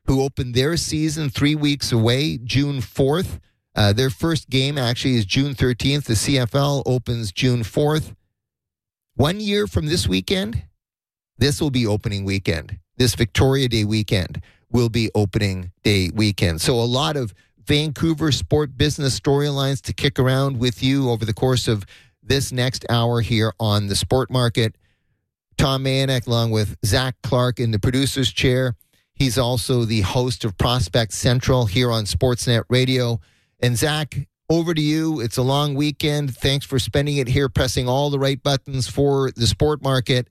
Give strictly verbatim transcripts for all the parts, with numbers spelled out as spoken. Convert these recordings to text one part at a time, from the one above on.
who opened their season three weeks away, June fourth. Uh, their first game actually is June thirteenth. The C F L opens June fourth. One year from this weekend, this will be opening weekend. This Victoria Day weekend will be opening day weekend. So a lot of Vancouver sport business storylines to kick around with you over the course of this next hour here on the Sport Market. Tom Mayanek along with Zach Clark in the producer's chair. He's also the host of Prospect Central here on Sportsnet Radio. And Zach, over to you. It's a long weekend. Thanks for spending it here, pressing all the right buttons for the Sport Market.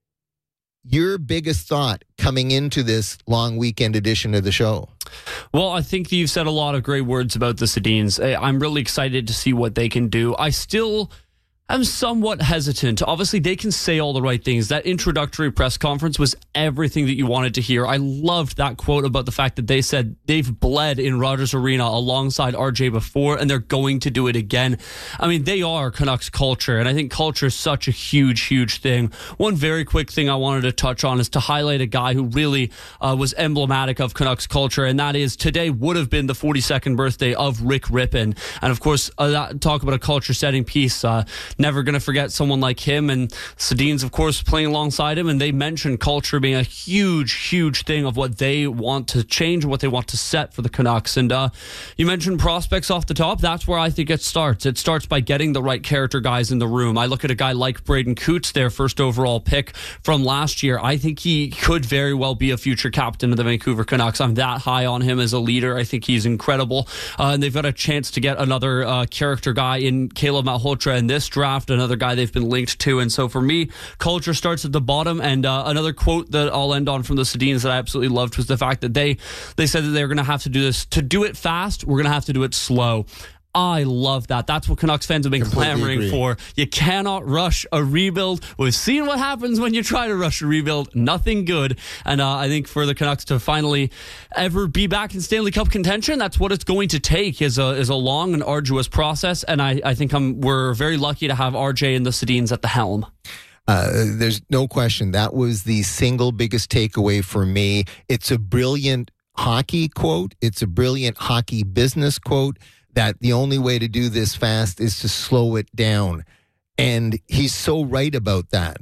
Your biggest thought coming into this long weekend edition of the show? Well, I think you've said a lot of great words about the Sedins. I'm really excited to see what they can do. I still I'm somewhat hesitant. Obviously, they can say all the right things. That introductory press conference was everything that you wanted to hear. I loved that quote about the fact that they said they've bled in Rogers Arena alongside R J before, and they're going to do it again. I mean, they are Canucks culture, and I think culture is such a huge, huge thing. One very quick thing I wanted to touch on is to highlight a guy who really uh, was emblematic of Canucks culture, and that is today would have been the forty-second birthday of Rick Rippon. And of course, uh, that, talk about a culture-setting piece. Uh, Never going to forget someone like him. And Sedin's, of course, playing alongside him. And they mentioned culture being a huge, huge thing of what they want to change, what they want to set for the Canucks. And uh, you mentioned prospects off the top. That's where I think it starts. It starts by getting the right character guys in the room. I look at a guy like Braden Coots, their first overall pick from last year. I think he could very well be a future captain of the Vancouver Canucks. I'm that high on him as a leader. I think he's incredible. Uh, and they've got a chance to get another uh, character guy in Caleb Malhotra in this draft. Another guy they've been linked to. And so for me, culture starts at the bottom. And uh, another quote that I'll end on from the Sedins that I absolutely loved was the fact that they they said that they're going to have to do this. To do it fast, we're going to have to do it slow. I love that. That's what Canucks fans have been Completely clamoring agree. for. You cannot rush a rebuild. We've seen what happens when you try to rush a rebuild. Nothing good. And uh, I think for the Canucks to finally ever be back in Stanley Cup contention, that's what it's going to take is a is a long and arduous process. And I, I think I'm, we're very lucky to have R J and the Sedins at the helm. Uh, there's no question. That was the single biggest takeaway for me. It's a brilliant hockey quote. It's a brilliant hockey business quote. That the only way to do this fast is to slow it down. And he's so right about that.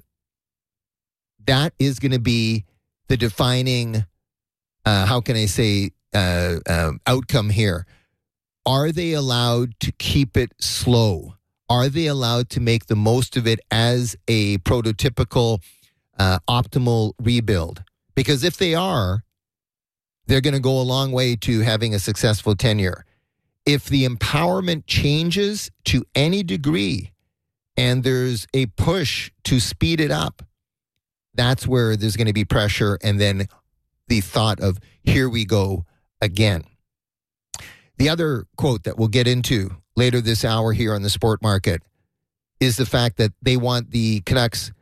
That is going to be the defining, uh, how can I say, uh, uh, outcome here. Are they allowed to keep it slow? Are they allowed to make the most of it as a prototypical, uh, optimal rebuild? Because if they are, they're going to go a long way to having a successful tenure. If the empowerment changes to any degree and there's a push to speed it up, that's where there's going to be pressure and then the thought of, here we go again. The other quote that we'll get into later this hour here on the Sport Market is the fact that they want the Canucks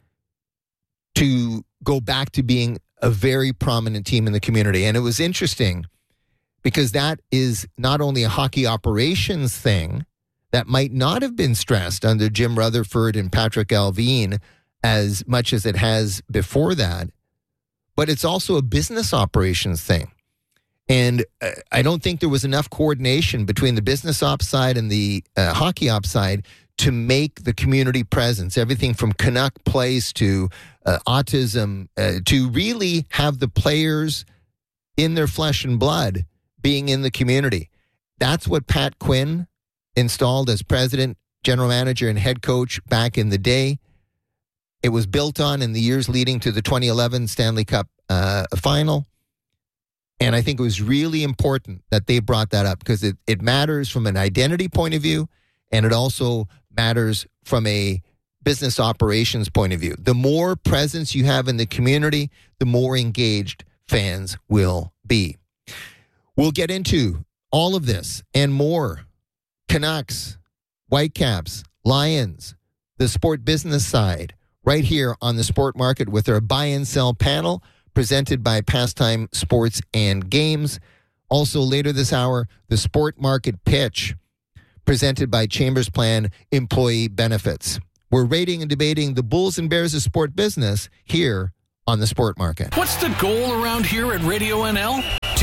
to go back to being a very prominent team in the community. And it was interesting because that is not only a hockey operations thing that might not have been stressed under Jim Rutherford and Patrick Allvin as much as it has before that, but it's also a business operations thing. And I don't think there was enough coordination between the business ops side and the uh, hockey ops side to make the community presence, everything from Canuck Place to uh, autism, uh, to really have the players in their flesh and blood being in the community. That's what Pat Quinn installed as president, general manager, and head coach back in the day. It was built on in the years leading to the twenty eleven Stanley Cup uh, final. And I think it was really important that they brought that up because it, it matters from an identity point of view, and it also matters from a business operations point of view. The more presence you have in the community, the more engaged fans will be. We'll get into all of this and more. Canucks, Whitecaps, Lions, the sport business side, right here on the Sport Market with our buy and sell panel presented by Pastime Sports and Games. Also later this hour, the Sport Market pitch presented by Chambers Plan Employee Benefits. We're rating and debating the Bulls and Bears of sport business here on the Sport Market. What's the goal around here at Radio N L? To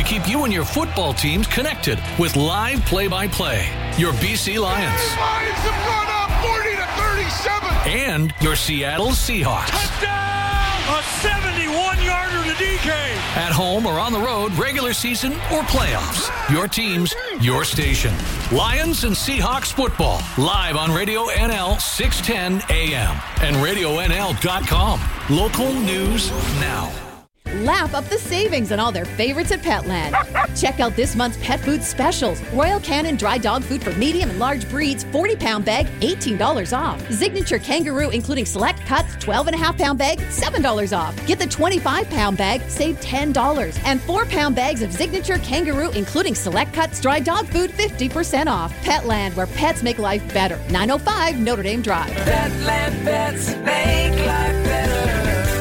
keep you and your football teams connected with live play-by-play. Your B C Lions. Lions have gone up forty to thirty-seven. And your Seattle Seahawks. Touchdown! A seventy-one-yarder to D K. At home or on the road, regular season or playoffs. Your teams, your station. Lions and Seahawks football. Live on Radio N L six ten A M and radio N L dot com. Local news now. Lap up the savings on all their favorites at Petland. Check out this month's pet food specials. Royal Canin dry dog food for medium and large breeds, forty pound bag, eighteen dollars off. Signature Kangaroo, including select cuts, twelve and a half pound bag, seven dollars off. Get the twenty-five pound bag, save ten dollars. And four pound bags of Signature Kangaroo, including select cuts, dry dog food, fifty percent off. Petland, where pets make life better. nine oh five Notre Dame Drive. Petland pets make life better.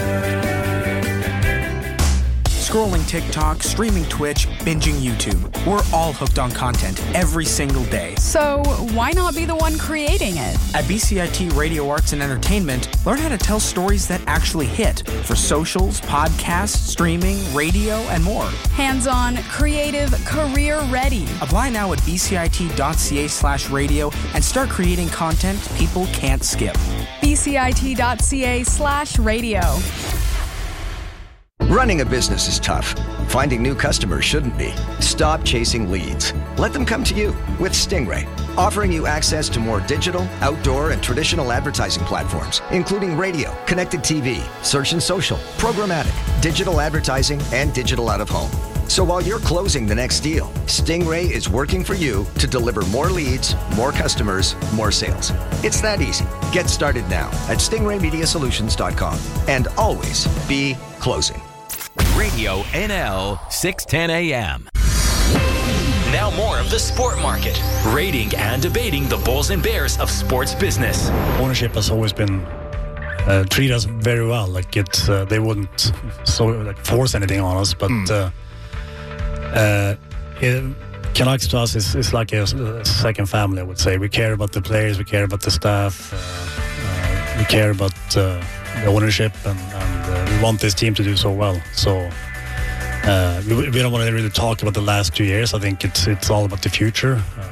Scrolling TikTok, streaming Twitch, binging YouTube. We're all hooked on content every single day. So why not be the one creating it? At B C I T Radio Arts and Entertainment, learn how to tell stories that actually hit for socials, podcasts, streaming, radio, and more. Hands-on, creative, career-ready. Apply now at bcit.ca slash radio and start creating content people can't skip. bcit.ca slash radio. Running a business is tough. Finding new customers shouldn't be. Stop chasing leads. Let them come to you with Stingray, offering you access to more digital, outdoor, and traditional advertising platforms, including radio, connected T V, search and social, programmatic, digital advertising, and digital out-of-home. So while you're closing the next deal, Stingray is working for you to deliver more leads, more customers, more sales. It's that easy. Get started now at stingray media solutions dot com and always be closing. Radio N L six ten A M. Now more of the Sport Market, rating and debating the Bulls and Bears of sports business. Ownership has always been uh, treat us very well. Like it, uh, they wouldn't so like force anything on us, but mm. uh, uh, it, Canucks to us is, is like a, a second family. I would say we care about the players, we care about the staff, uh, uh, we care about uh, the ownership, and, and uh, we want this team to do so well. So uh, we, we don't want to really talk about the last two years. I think it's it's all about the future. Uh,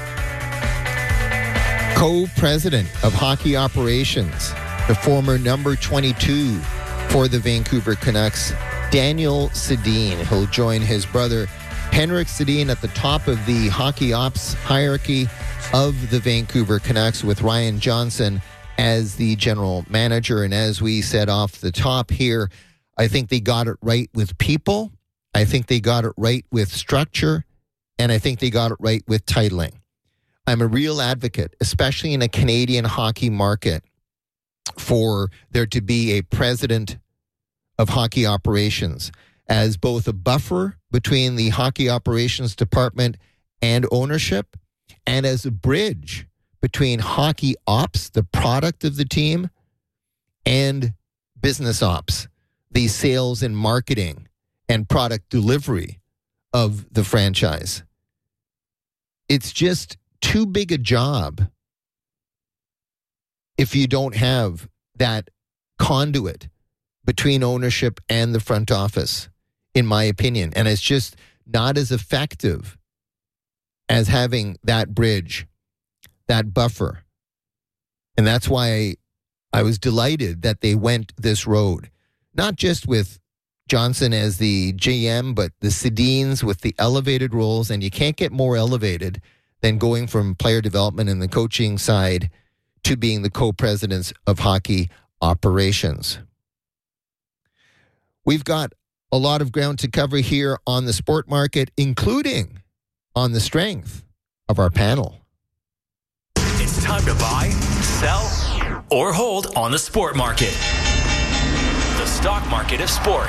Co-president of hockey operations, the former number twenty-two for the Vancouver Canucks, Daniel Sedin. He'll join his brother Henrik Sedin at the top of the hockey ops hierarchy of the Vancouver Canucks, with Ryan Johnson as the general manager. And as we said off the top here, I think they got it right with people. I think they got it right with structure. And I think they got it right with titling. I'm a real advocate, especially in a Canadian hockey market, for there to be a president of hockey operations as both a buffer between the hockey operations department and ownership, and as a bridge between hockey ops, the product of the team, and business ops, the sales and marketing and product delivery of the franchise. It's just too big a job if you don't have that conduit between ownership and the front office, in my opinion. And it's just not as effective as having that bridge, that buffer. And that's why I was delighted that they went this road, not just with Johnson as the G M, but the Sedins with the elevated roles. And you can't get more elevated than going from player development and the coaching side to being the co-presidents of hockey operations. We've got a lot of ground to cover here on the Sport Market, including on the strength of our panel. It's time to buy, sell, or hold on the Sport Market. The stock market of sport.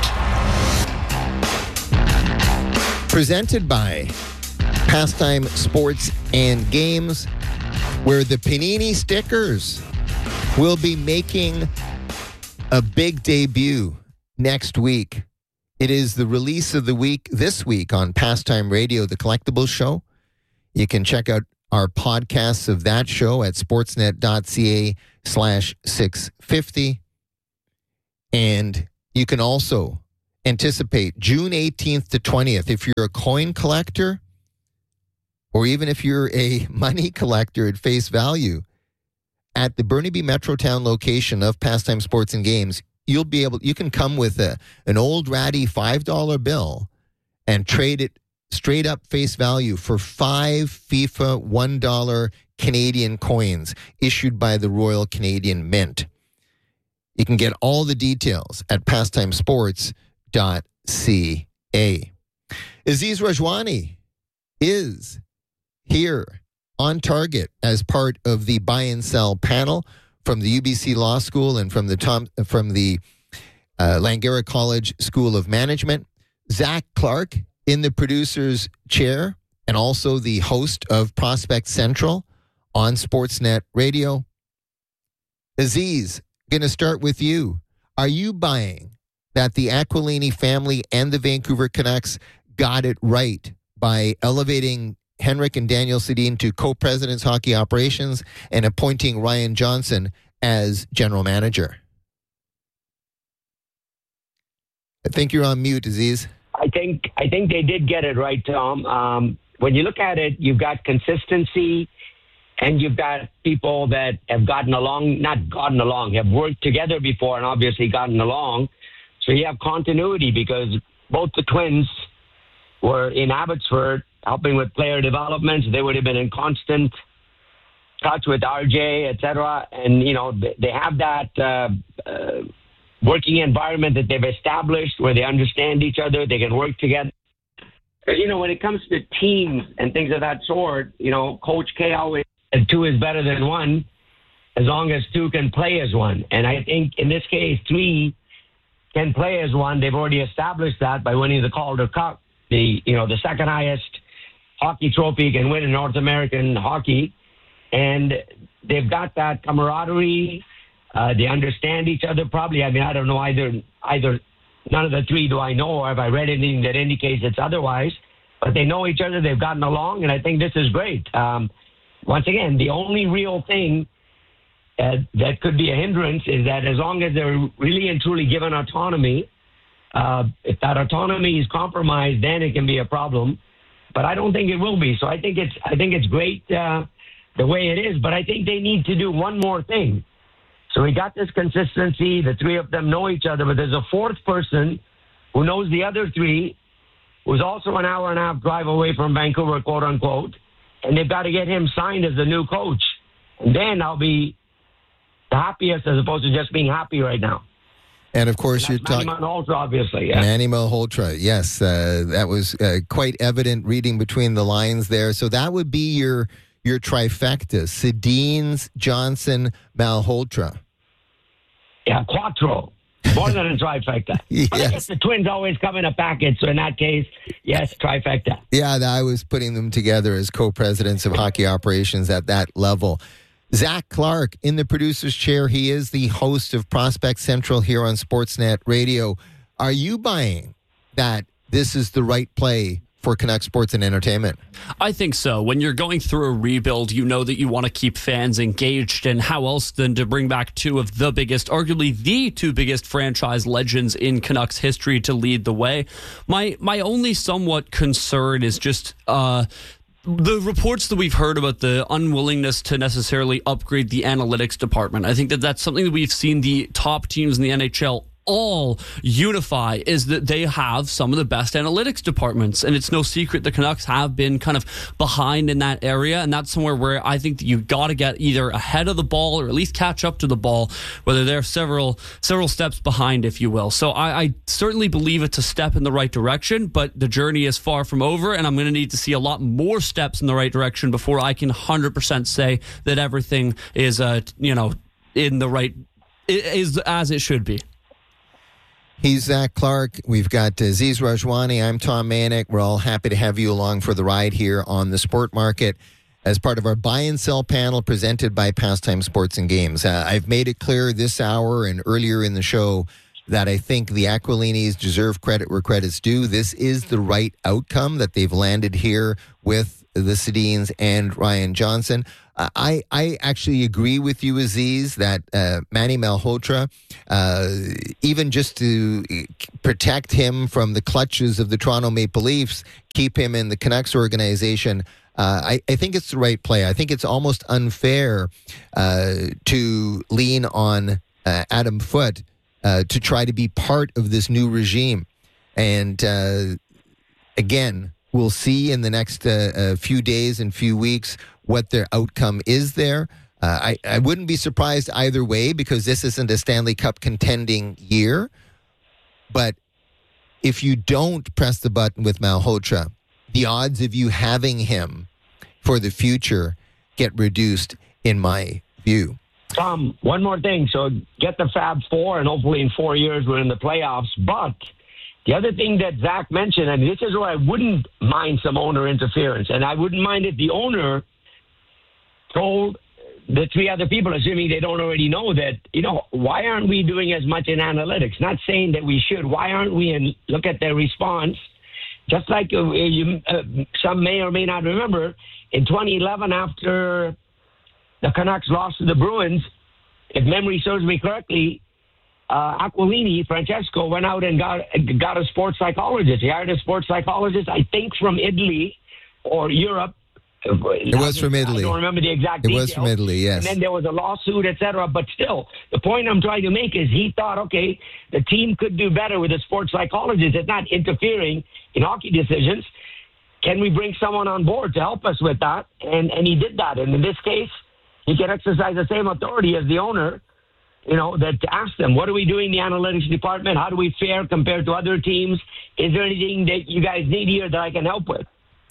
Presented by Pastime Sports and Games, where the Panini stickers will be making a big debut next week. It is the release of the week this week on Pastime Radio, the Collectibles Show. You can check out our podcasts of that show at sportsnet.ca slash 650. And you can also anticipate June eighteenth to twentieth. If you're a coin collector, or even if you're a money collector at face value, at the Burnaby Metrotown location of Pastime Sports and Games, you'll be able, you can come with a, an old ratty five dollar bill and trade it straight up face value for five FIFA one dollar Canadian coins issued by the Royal Canadian Mint. You can get all the details at pastime sports dot c a. Aziz Rajwani is here on target as part of the buy and sell panel from the U B C Law School and from the Tom, from the uh, Langara College School of Management. Zach Clark in the producer's chair and also the host of Prospect Central on Sportsnet Radio. Aziz, going to start with you. Are you buying that the Aquilini family and the Vancouver Canucks got it right by elevating Henrik and Daniel Sedin to co-presidents hockey operations and appointing Ryan Johnson as general manager? I think you're on mute, Aziz. I think I think they did get it right, Tom. Um, when you look at it, you've got consistency, and you've got people that have gotten along, not gotten along, have worked together before and obviously gotten along. So you have continuity because both the Twins were in Abbotsford helping with player development. They would have been in constant touch with R J, et cetera. And, you know, they have that uh, uh, working environment that they've established where they understand each other. They can work together. Because, you know, when it comes to teams and things of that sort, you know, Coach K always said two is better than one as long as two can play as one. And I think in this case, three can play as one. They've already established that by winning the Calder Cup, the, you know, the second highest hockey trophy you can win in North American hockey. And they've got that camaraderie. Uh, they understand each other probably. I mean, I don't know either, either, none of the three do I know, or have I read anything that indicates it's otherwise. But they know each other. They've gotten along, and I think this is great. Um, once again, the only real thing uh, that could be a hindrance is that as long as they're really and truly given autonomy, uh, if that autonomy is compromised, then it can be a problem. But I don't think it will be. So I think it's I think it's great uh, the way it is. But I think they need to do one more thing. So we got this consistency. The three of them know each other, but there's a fourth person who knows the other three, who's also an hour and a half drive away from Vancouver, quote unquote, and they've got to get him signed as the new coach. And then I'll be the happiest as opposed to just being happy right now. And of course, and you're talking Manny Malhotra, obviously. Yeah. Manny Malhotra, yes, uh, that was uh, quite evident reading between the lines there. So that would be your your trifecta: Sedins, Johnson, Malhotra. Yeah, quattro. More than a trifecta. Yes. But I guess the Twins always come in a package, so in that case, yes, trifecta. Yeah, I was putting them together as co-presidents of hockey operations at that level. Zach Clark in the producer's chair. He is the host of Prospect Central here on Sportsnet Radio. Are you buying that this is the right play for Canuck Sports and Entertainment? I think so. When you're going through a rebuild, you know that you want to keep fans engaged, and how else than to bring back two of the biggest, arguably the two biggest franchise legends in Canucks history to lead the way. My my only somewhat concern is just uh, the reports that we've heard about the unwillingness to necessarily upgrade the analytics department. I think that that's something that we've seen the top teams in the N H L all unify, is that they have some of the best analytics departments, and it's no secret the Canucks have been kind of behind in that area, and that's somewhere where I think that you've got to get either ahead of the ball or at least catch up to the ball, whether they're several several steps behind, if you will. So I, I certainly believe it's a step in the right direction, but the journey is far from over, and I'm going to need to see a lot more steps in the right direction before I can one hundred percent say that everything is uh, you know in the right is as it should be. He's Zach Clark. We've got Aziz Rajwani. I'm Tom Manek. We're all happy to have you along for the ride here on the Sport Market as part of our buy and sell panel presented by Pastime Sports and Games. Uh, I've made it clear this hour and earlier in the show that I think the Aquilinis deserve credit where credit's due. This is the right outcome that they've landed here with the Sedins and Ryan Johnson. Uh, I I actually agree with you, Aziz, that uh, Manny Malhotra, uh, even just to protect him from the clutches of the Toronto Maple Leafs, keep him in the Canucks organization, uh, I, I think it's the right play. I think it's almost unfair uh, to lean on uh, Adam Foote uh, to try to be part of this new regime. And uh, again, we'll see in the next uh, uh, few days and few weeks what their outcome is there. Uh, I, I wouldn't be surprised either way because this isn't a Stanley Cup contending year. But if you don't press the button with Malhotra, the odds of you having him for the future get reduced, in my view. Tom, one more thing. So get the Fab Four, and hopefully in four years we're in the playoffs. But the other thing that Zach mentioned, and this is where I wouldn't mind some owner interference, and I wouldn't mind if the owner told the three other people, assuming they don't already know, that, you know, why aren't we doing as much in analytics? Not saying that we should. Why aren't we? And look at their response. Just like uh, you, uh, some may or may not remember, in twenty eleven, after the Canucks lost to the Bruins, if memory serves me correctly, uh, Aquilini, Francesco, went out and got got a sports psychologist. He hired a sports psychologist, I think from Italy or Europe. It was from Italy. I don't remember the exact It details. was from Italy, yes. And then there was a lawsuit, et cetera. But still, the point I'm trying to make is he thought, okay, the team could do better with a sports psychologist. It's not interfering in hockey decisions. Can we bring someone on board to help us with that? And and he did that. And in this case, he can exercise the same authority as the owner, you know, that to ask them, what are we doing in the analytics department? How do we fare compared to other teams? Is there anything that you guys need here that I can help with?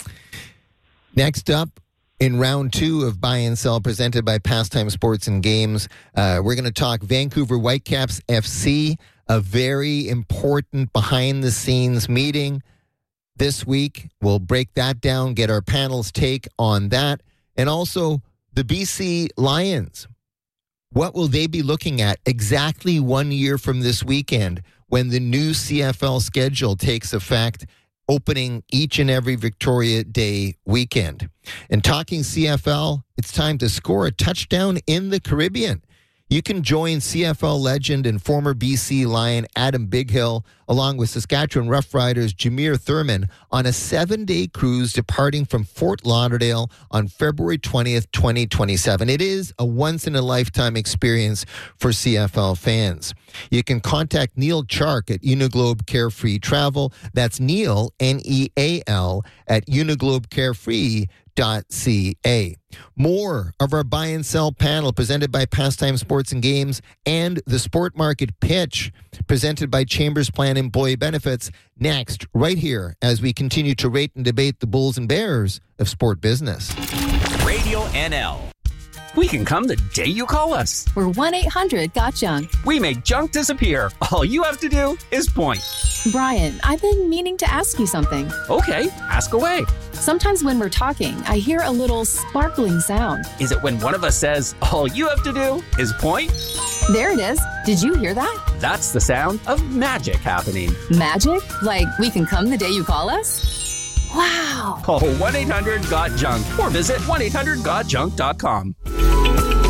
Next up, in round two of Buy and Sell presented by Pastime Sports and Games, uh, we're going to talk Vancouver Whitecaps F C, a very important behind-the-scenes meeting this week. We'll break that down, get our panel's take on that, and also the B C Lions. What will they be looking at exactly one year from this weekend when the new C F L schedule takes effect, opening each and every Victoria Day weekend? And talking C F L, it's time to score a touchdown in the Caribbean. You can join C F L legend and former B C Lion Adam Bighill, along with Saskatchewan Roughriders Jameer Thurman, on a seven-day cruise departing from Fort Lauderdale on February twentieth, twenty twenty-seven. It is a once-in-a-lifetime experience for C F L fans. You can contact Neil Chark at Uniglobe Carefree Travel. That's Neil, N E A L, at Uniglobe Carefree dot C A. More of our Buy and Sell panel presented by Pastime Sports and Games and the Sport Market Pitch presented by Chambers Plan Employee Benefits next, right here, as we continue to rate and debate the Bulls and Bears of sport business. Radio N L. We can come the day you call us. We're one eight hundred got junk. We make junk disappear. All you have to do is point. Brian, I've been meaning to ask you something. Okay, ask away. Sometimes when we're talking, I hear a little sparkling sound. Is it when one of us says, all you have to do is point? There it is. Did you hear that? That's the sound of magic happening. Magic? Like we can come the day you call us? Wow. Call one eight hundred got junk or visit one eight hundred got junk dot com.